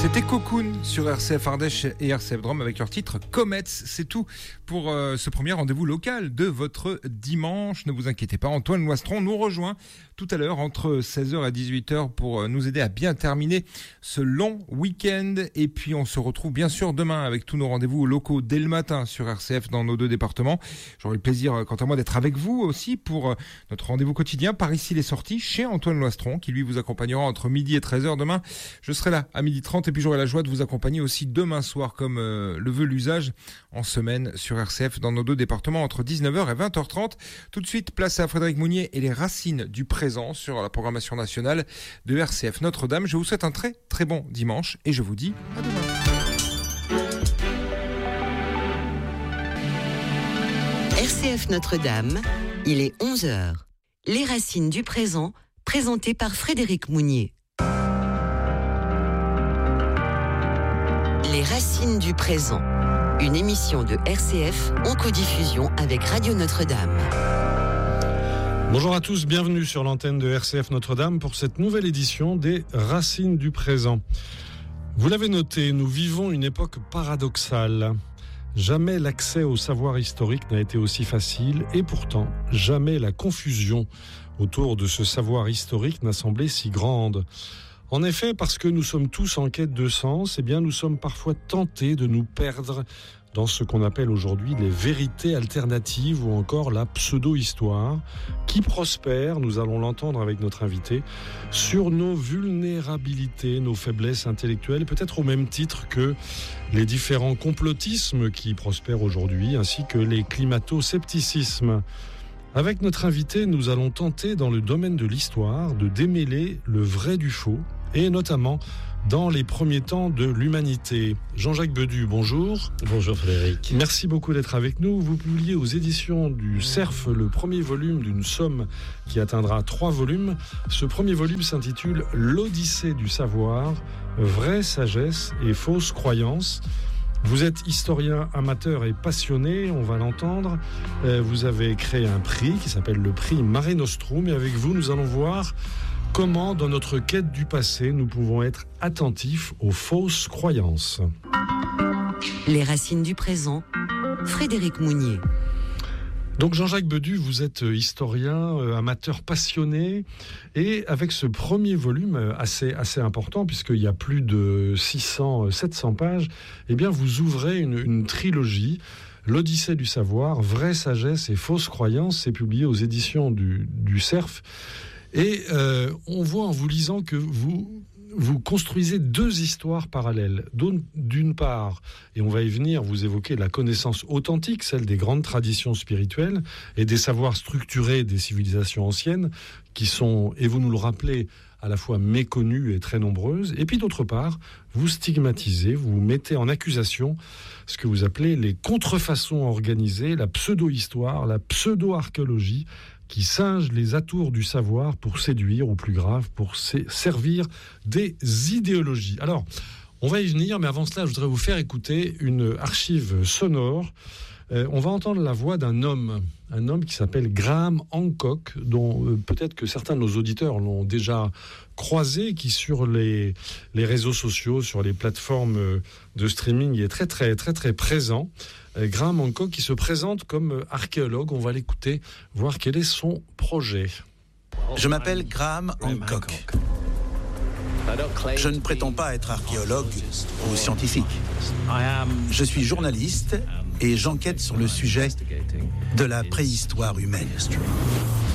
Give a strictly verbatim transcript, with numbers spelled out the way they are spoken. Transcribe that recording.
C'était Cocoon sur R C F Ardèche et R C F Drôme avec leur titre Comets. C'est tout pour euh, ce premier rendez-vous local de votre dimanche. Ne vous inquiétez pas, Antoine Loistron nous rejoint tout à l'heure entre seize heures et dix-huit heures pour nous aider à bien terminer ce long week-end. Et puis on se retrouve bien sûr demain avec tous nos rendez-vous locaux dès le matin sur R C F dans nos deux départements. J'aurai le plaisir quant à moi d'être avec vous aussi pour notre rendez-vous quotidien par ici les sorties chez Antoine Loistron qui lui vous accompagnera entre midi et treize heures demain. Je serai là à midi trente et puis j'aurai la joie de vous accompagner aussi demain soir comme euh, le veut l'usage en semaine sur R C F dans nos deux départements entre dix-neuf heures et vingt heures trente. Tout de suite, place à Frédéric Mounier et les racines du présent sur la programmation nationale de R C F Notre-Dame. Je vous souhaite un très très bon dimanche et je vous dis à demain. R C F Notre-Dame, il est onze heures. Les racines du présent, présentées par Frédéric Mounier. Les racines du présent, une émission de R C F en codiffusion avec Radio Notre-Dame. Bonjour à tous, bienvenue sur l'antenne de R C F Notre-Dame pour cette nouvelle édition des Racines du présent. Vous l'avez noté, nous vivons une époque paradoxale. Jamais l'accès au savoir historique n'a été aussi facile et pourtant jamais la confusion autour de ce savoir historique n'a semblé si grande. En effet, parce que nous sommes tous en quête de sens, eh bien nous sommes parfois tentés de nous perdre dans ce qu'on appelle aujourd'hui les vérités alternatives ou encore la pseudo-histoire, qui prospère, nous allons l'entendre avec notre invité, sur nos vulnérabilités, nos faiblesses intellectuelles, peut-être au même titre que les différents complotismes qui prospèrent aujourd'hui, ainsi que les climato-scepticismes. Avec notre invité, nous allons tenter dans le domaine de l'histoire de démêler le vrai du faux, et notamment dans les premiers temps de l'humanité. Jean-Jacques Bedu, bonjour. Bonjour Frédéric. Merci beaucoup d'être avec nous. Vous publiez aux éditions du Cerf le premier volume d'une somme qui atteindra trois volumes. Ce premier volume s'intitule « L'Odyssée du savoir, vraie sagesse et fausse croyance ». Vous êtes historien amateur et passionné, on va l'entendre. Vous avez créé un prix qui s'appelle le prix Mare Nostrum. Et avec vous, nous allons voir comment, dans notre quête du passé, nous pouvons être attentifs aux fausses croyances. Les racines du présent, Frédéric Mounier. Donc Jean-Jacques Bedu, vous êtes historien, euh, amateur passionné, et avec ce premier volume assez, assez important, puisqu'il y a plus de six cents, sept cents pages, eh bien vous ouvrez une, une trilogie, L'Odyssée du savoir, vraie sagesse et fausse croyance, c'est publié aux éditions du, du Cerf. Et euh, on voit en vous lisant que vous... vous construisez deux histoires parallèles. D'une part, et on va y venir, vous évoquez la connaissance authentique, celle des grandes traditions spirituelles et des savoirs structurés des civilisations anciennes, qui sont, et vous nous le rappelez, à la fois méconnues et très nombreuses. Et puis d'autre part, vous stigmatisez, vous mettez en accusation ce que vous appelez les contrefaçons organisées, la pseudo-histoire, la pseudo-archéologie, qui singe les atours du savoir pour séduire, ou plus grave, pour servir des idéologies. Alors, on va y venir, mais avant cela, je voudrais vous faire écouter une archive sonore. Euh, on va entendre la voix d'un homme, un homme qui s'appelle Graham Hancock, dont euh, peut-être que certains de nos auditeurs l'ont déjà croisé, qui sur les, les réseaux sociaux, sur les plateformes de streaming, est très très très très présent. Euh, Graham Hancock qui se présente comme archéologue. On va l'écouter, voir quel est son projet. Je m'appelle Graham Hancock. Je ne prétends pas être archéologue ou scientifique. Je suis journaliste et j'enquête sur le sujet de la préhistoire humaine.